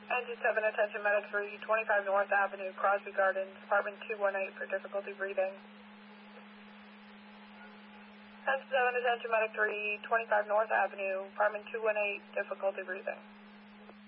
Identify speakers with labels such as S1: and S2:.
S1: NG7, attention medic 3, 25 North Avenue, Crosby Gardens, apartment 218 for difficulty breathing. NG7, attention medic 3, 25 North Avenue, apartment 218, difficulty breathing.